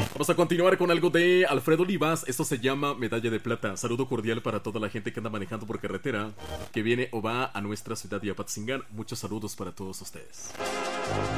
Vamos a continuar con algo de Alfredo Olivas. Esto se llama Medalla de Plata. Saludo cordial para toda la gente que anda manejando por carretera, que viene o va a nuestra ciudad de Apatzingán. Muchos saludos para todos ustedes.